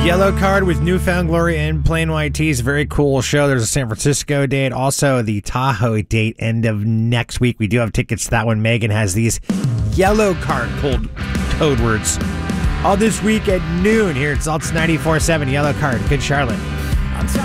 Yellowcard with Newfound Glory and Plain White Tees. Very cool show. There's a San Francisco date. Also, the Tahoe date end of next week. We do have tickets to that one. Megan has these Yellowcard code words. All this week at noon here at Salts 94.7 Yellowcard. Good Charlotte.